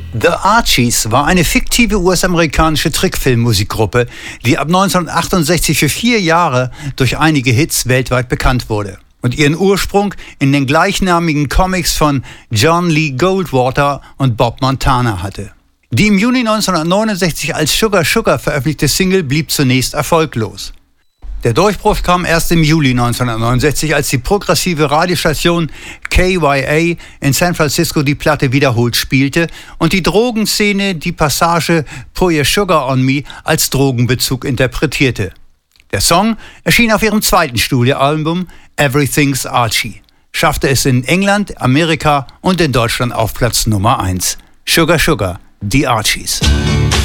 The Archies war eine fiktive US-amerikanische Trickfilmmusikgruppe, die ab 1968 für 4 Jahre durch einige Hits weltweit bekannt wurde und ihren Ursprung in den gleichnamigen Comics von John Lee Goldwater und Bob Montana hatte. Die im Juni 1969 als Sugar Sugar veröffentlichte Single blieb zunächst erfolglos. Der Durchbruch kam erst im Juli 1969, als die progressive Radiostation KYA in San Francisco die Platte wiederholt spielte und die Drogenszene die Passage Pour Your Sugar on Me als Drogenbezug interpretierte. Der Song erschien auf ihrem zweiten Studioalbum Everything's Archie, schaffte es in England, Amerika und in Deutschland auf Platz Nummer 1. Sugar Sugar, die Archies.